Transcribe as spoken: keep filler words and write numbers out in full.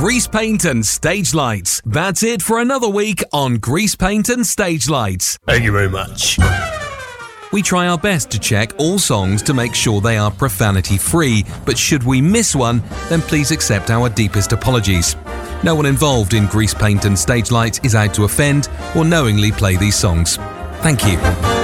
Grease paint and stage lights. That's it for another week on Grease Paint and Stage Lights. Thank you very much. We try our best to check all songs to make sure they are profanity-free, but should we miss one, then please accept our deepest apologies. No one involved in Grease Paint and Stage Lights is out to offend or knowingly play these songs. Thank you.